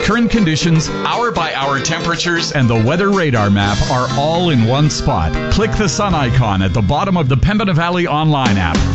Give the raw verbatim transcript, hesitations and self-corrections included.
Current conditions, hour-by-hour temperatures, and the weather radar map are all in one spot. Click the sun icon at the bottom of the Pembina Valley online app.